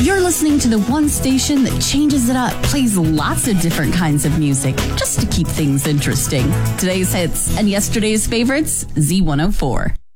You're listening to the one station that changes it up, plays lots of different kinds of music, just to keep things interesting. Today's hits and yesterday's favorites, Z104.